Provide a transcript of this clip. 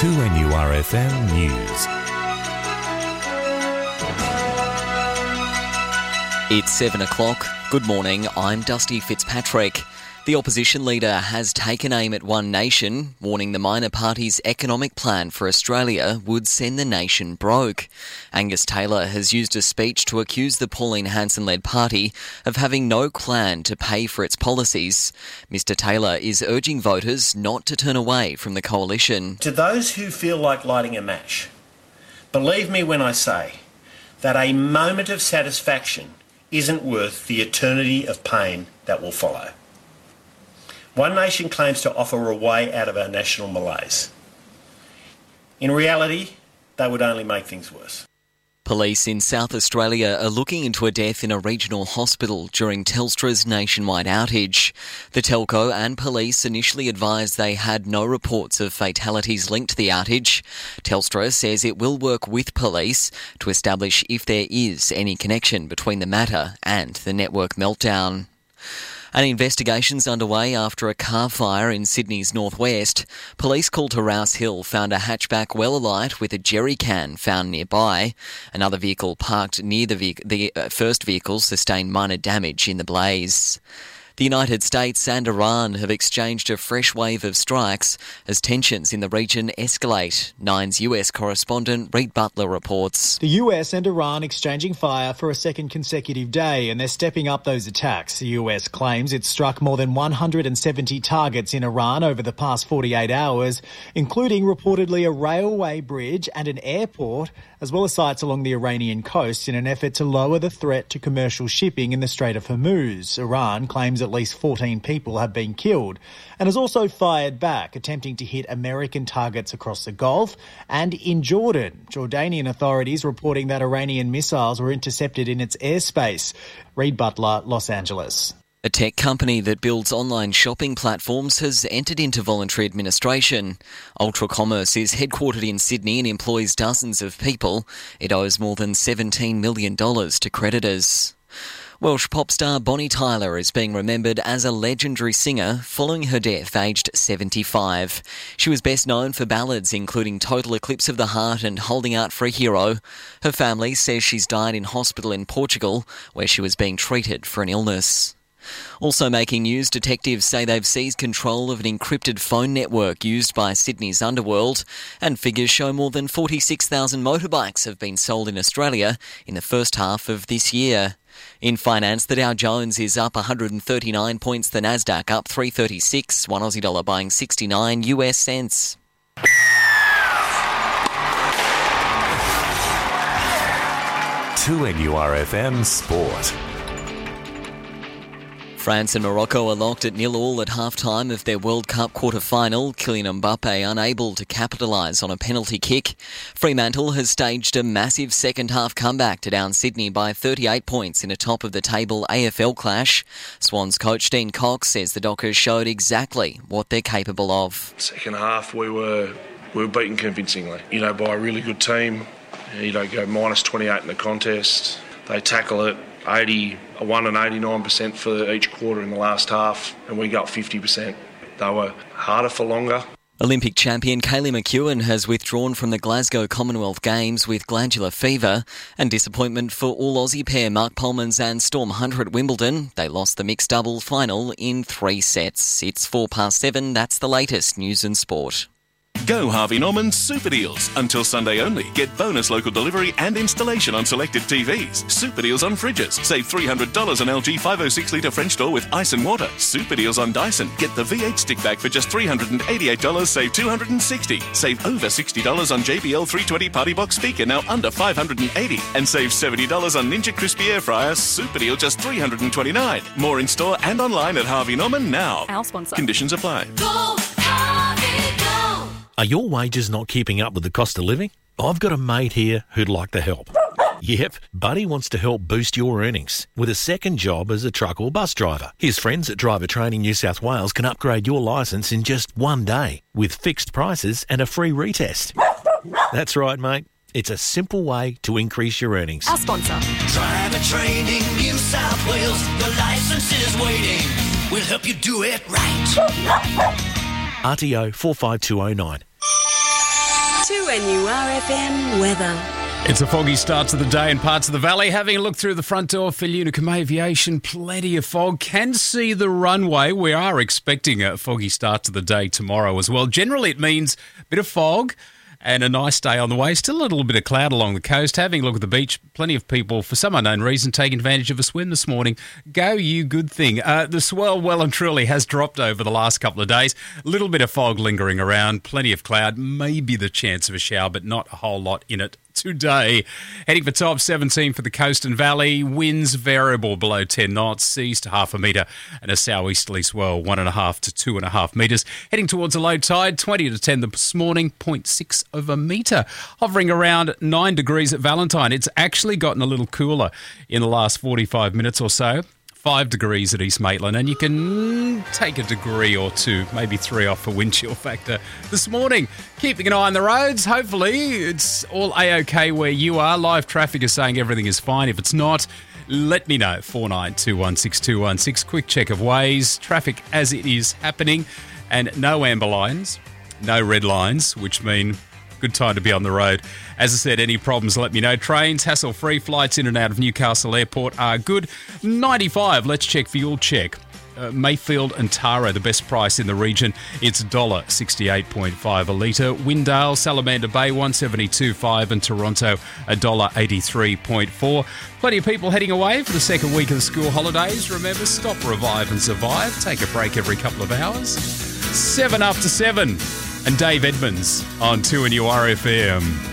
2NURFM News. It's 7 o'clock. Good morning, I'm Dusty Fitzpatrick. The opposition leader has taken aim at One Nation, warning the minor party's economic plan for Australia would send the nation broke. Angus Taylor has used a speech to accuse the Pauline Hanson-led party of having no plan to pay for its policies. Mr Taylor is urging voters not to turn away from the coalition. To those who feel like lighting a match, believe me when I say that a moment of satisfaction isn't worth the eternity of pain that will follow. One Nation claims to offer a way out of our national malaise. In reality, they would only make things worse. Police in South Australia are looking into a death in a regional hospital during Telstra's nationwide outage. The telco and police initially advised they had no reports of fatalities linked to the outage. Telstra says it will work with police to establish if there is any connection between the matter and the network meltdown. An investigation's underway after a car fire in Sydney's northwest. Police called to Rouse Hill found a hatchback well alight with a jerry can found nearby. Another vehicle parked near the first vehicle sustained minor damage in the blaze. The United States and Iran have exchanged a fresh wave of strikes as tensions in the region escalate. Nine's US correspondent Reid Butler reports. The US and Iran exchanging fire for a second consecutive day, and they're stepping up those attacks. The US claims it struck more than 170 targets in Iran over the past 48 hours, including reportedly a railway bridge and an airport, as well as sites along the Iranian coast in an effort to lower the threat to commercial shipping in the Strait of Hormuz. Iran claims at least 14 people have been killed and has also fired back, attempting to hit American targets across the Gulf and in Jordan. Jordanian authorities reporting that Iranian missiles were intercepted in its airspace. Reid Butler, Los Angeles. A tech company that builds online shopping platforms has entered into voluntary administration. Ultra Commerce is headquartered in Sydney and employs dozens of people. It owes more than $17 million to creditors. Welsh pop star Bonnie Tyler is being remembered as a legendary singer following her death aged 75. She was best known for ballads including Total Eclipse of the Heart and Holding Out for a Hero. Her family says she's died in hospital in Portugal where she was being treated for an illness. Also making news, detectives say they've seized control of an encrypted phone network used by Sydney's underworld, and figures show more than 46,000 motorbikes have been sold in Australia in the first half of this year. In finance, the Dow Jones is up 139 points, the Nasdaq up 336, one Aussie dollar buying 69 US cents. To NURFM Sport. France and Morocco are locked at 0-0 at half-time of their World Cup quarter-final. Kylian Mbappe unable to capitalise on a penalty kick. Fremantle has staged a massive second-half comeback to down Sydney by 38 points in a top-of-the-table AFL clash. Swans coach Dean Cox says the Dockers showed exactly what they're capable of. Second half, we were beaten convincingly. By a really good team. Go minus 28 in the contest. They tackle it 81 and 89% for each quarter in the last half, and we got 50%. They were harder for longer. Olympic champion Kaylee McEwen has withdrawn from the Glasgow Commonwealth Games with glandular fever, and disappointment for all-Aussie pair Mark Polmans and Storm Hunter at Wimbledon. They lost the mixed double final in 3 sets. It's 7:04. That's the latest news and sport. Go Harvey Norman's Super Deals. Until Sunday only. Get bonus local delivery and installation on selected TVs. Super Deals on fridges. Save $300 on LG 506-litre French door with ice and water. Super Deals on Dyson. Get the V8 stick bag for just $388. Save $260. Save over $60 on JBL 320 Party Box speaker, now under $580. And save $70 on Ninja Crispy Air Fryer. Super Deal just $329. More in store and online at Harvey Norman now. Our sponsor. Conditions apply. Go, Harvey, go! Are your wages not keeping up with the cost of living? I've got a mate here who'd like to help. Yep, Buddy wants to help boost your earnings with a second job as a truck or bus driver. His friends at Driver Training New South Wales can upgrade your licence in just 1 day with fixed prices and a free retest. That's right, mate. It's a simple way to increase your earnings. Our sponsor. Driver Training New South Wales. Your licence is waiting. We'll help you do it right. RTO 45209. 2NURFM weather. It's a foggy start to the day in parts of the valley. Having a look through the front door for Unicum Aviation, plenty of fog. Can see the runway. We are expecting a foggy start to the day tomorrow as well. Generally, it means a bit of fog and a nice day on the way. Still a little bit of cloud along the coast. Having a look at the beach, plenty of people, for some unknown reason, taking advantage of a swim this morning. Go you, good thing. The swell well and truly has dropped over the last couple of days. A little bit of fog lingering around, plenty of cloud, maybe the chance of a shower, but not a whole lot in it today. Heading for top 17 for the coast and valley. Winds variable below 10 knots, seas to half a metre, and a southeasterly swell 1.5 to 2.5 metres. Heading towards a low tide, 20 to 10 this morning, 0.6 of a metre. Hovering around 9 degrees at Valentine. It's actually gotten a little cooler in the last 45 minutes or so. 5 degrees at East Maitland, and you can take a degree or two, maybe 3 off for wind chill factor this morning. Keeping an eye on the roads. Hopefully it's all A-OK where you are. Live traffic is saying everything is fine. If it's not, let me know. 49216216. Quick check of ways. Traffic as it is happening, and no amber lines, no red lines, which mean good time to be on the road. As I said, any problems, let me know. Trains, hassle-free flights in and out of Newcastle Airport are good. 95, let's check fuel check. Mayfield and Tara, the best price in the region. It's $1.68.5 a litre. Windale, Salamander Bay, $1.72.5, and Toronto, $1.83.4. Plenty of people heading away for the second week of the school holidays. Remember, stop, revive and survive. Take a break every couple of hours. 7 after 7. And Dave Edmonds on 2NURFM.